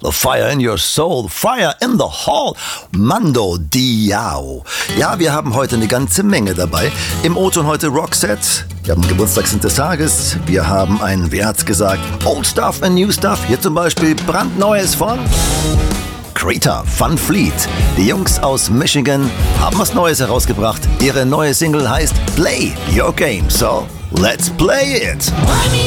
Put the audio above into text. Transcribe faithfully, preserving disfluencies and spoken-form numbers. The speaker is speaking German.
The Fire in Your Soul, Fire in the Hall, Mando Diao. Ja, wir haben heute eine ganze Menge dabei. Im O-Ton heute Roxette. Wir haben Geburtstagskind des Tages. Wir haben ein, wer hat's gesagt, Old Stuff and New Stuff. Hier zum Beispiel brandneues von Greta Van Fleet. Die Jungs aus Michigan haben was Neues herausgebracht. Ihre neue Single heißt Play Your Game. So, let's play it!